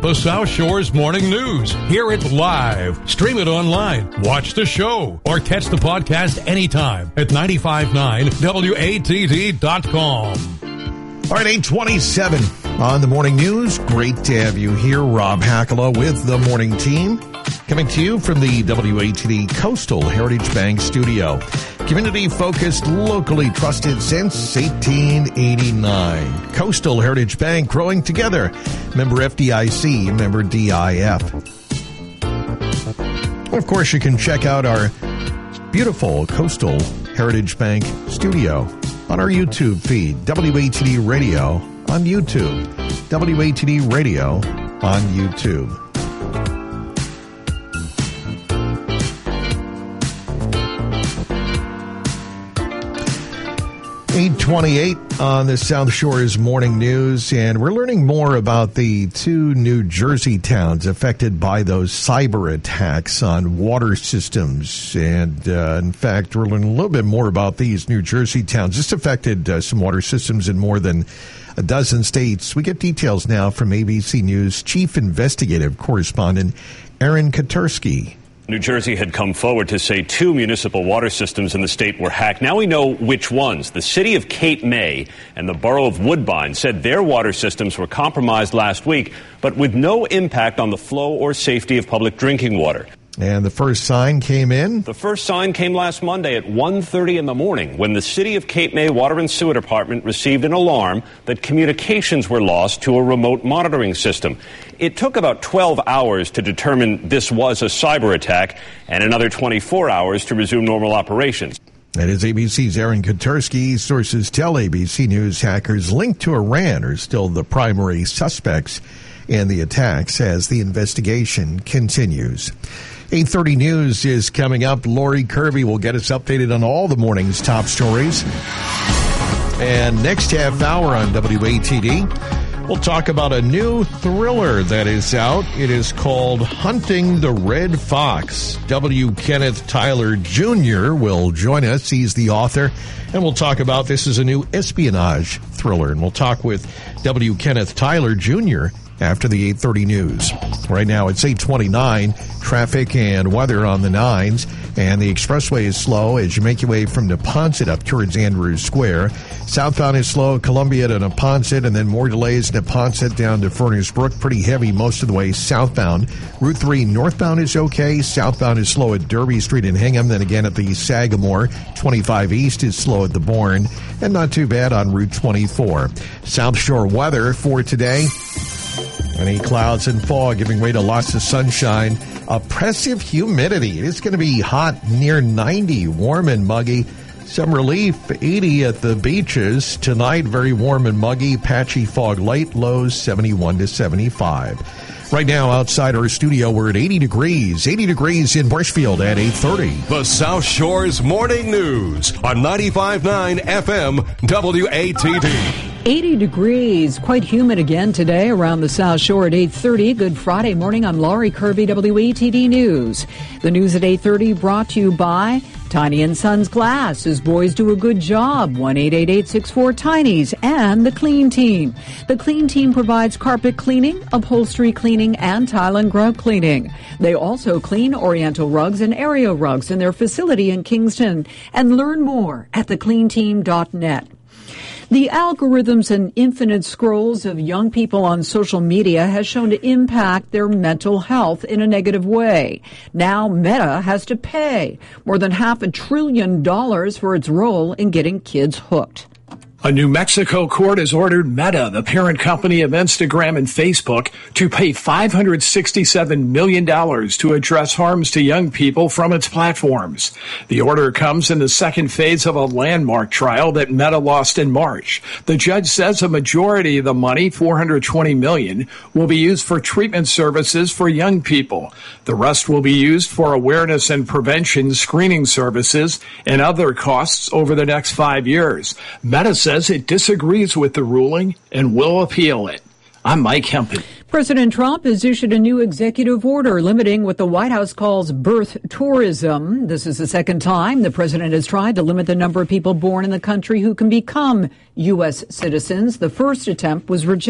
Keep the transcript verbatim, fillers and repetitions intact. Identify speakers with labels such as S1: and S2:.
S1: The South Shore's Morning News. Hear it live. Stream it online. Watch the show. Or catch the podcast anytime at nine five nine W A T D dot com.
S2: All right, eight twenty-seven on the Morning News. Great to have you here. Rob Hakala with the morning team. Coming to you from the W A T D Coastal Heritage Bank studio. Community-focused, locally trusted since eighteen eighty-nine. Coastal Heritage Bank, growing together. Member F D I C, member D I F. Of course, you can check out our beautiful Coastal Heritage Bank studio on our YouTube feed, W A T D Radio on YouTube. W A T D Radio on YouTube. eight twenty-eight on the South Shore's Morning News, and we're learning more about the two New Jersey towns affected by those cyber attacks on water systems. And, uh, in fact, we're learning a little bit more about these New Jersey towns. This affected uh, some water systems in more than a dozen states. We get details now from A B C News Chief Investigative Correspondent Aaron Katersky.
S3: New Jersey had come forward to say two municipal water systems in the state were hacked. Now we know which ones. The city of Cape May and the borough of Woodbine said their water systems were compromised last week, but with no impact on the flow or safety of public drinking water.
S2: And the first sign came in?
S3: The first sign came last Monday at one thirty in the morning when the City of Cape May Water and Sewer Department received an alarm that communications were lost to a remote monitoring system. It took about twelve hours to determine this was a cyber attack and another twenty-four hours to resume normal operations.
S2: That is A B C's Aaron Katersky. Sources tell A B C News hackers linked to Iran are still the primary suspects in the attacks as the investigation continues. eight thirty News is coming up. Lori Kirby will get us updated on all the morning's top stories. And next half hour on W A T D, we'll talk about a new thriller that is out. It is called Hunting the Red Fox. W. Kenneth Tyler Junior will join us. He's the author. And we'll talk about this as a new espionage thriller. And we'll talk with W. Kenneth Tyler Junior after the eight thirty news. Right now it's eight twenty-nine. Traffic and weather on the nines. And the expressway is slow as you make your way from Neponset up towards Andrews Square. Southbound is slow, Columbia to Neponset, and then more delays, Neponset down to Furnace Brook. Pretty heavy most of the way southbound. Route three northbound is okay. Southbound is slow at Derby Street and Hingham. Then again at the Sagamore. twenty-five East is slow at the Bourne. And not too bad on Route twenty-four. South Shore weather for today. Any clouds and fog giving way to lots of sunshine. Oppressive humidity. It is going to be hot near ninety, warm and muggy. Some relief, eighty at the beaches. Tonight, very warm and muggy. Patchy fog light, lows seventy-one to seventy-five. Right now, outside our studio, we're at eighty degrees. eighty degrees in Bushfield at eight thirty.
S1: The South Shore's Morning News on ninety-five point nine F M W A T D.
S4: eighty degrees, quite humid again today around the South Shore at eight thirty. Good Friday morning. I'm Laurie Kirby, W A T D News. The news at eight thirty brought to you by Tiny and Sons Glass, as boys do a good job. one eight eight eight six four Tiny's and the Clean Team. The Clean Team provides carpet cleaning, upholstery cleaning, and tile and grout cleaning. They also clean Oriental rugs and area rugs in their facility in Kingston. And learn more at the clean team dot net. The algorithms and infinite scrolls of young people on social media has shown to impact their mental health in a negative way. Now Meta has to pay more than half a trillion dollars for its role in getting kids hooked.
S5: A New Mexico court has ordered Meta, the parent company of Instagram and Facebook, to pay five hundred sixty-seven million dollars to address harms to young people from its platforms. The order comes in the second phase of a landmark trial that Meta lost in March. The judge says a majority of the money, four hundred twenty million dollars, will be used for treatment services for young people. The rest will be used for awareness and prevention screening services and other costs over the next five years. Meta says says it disagrees with the ruling and will appeal it. I'm Mike Hempen.
S4: President Trump has issued a new executive order limiting what the White House calls birth tourism. This is the second time the president has tried to limit the number of people born in the country who can become U S citizens. The first attempt was rejected.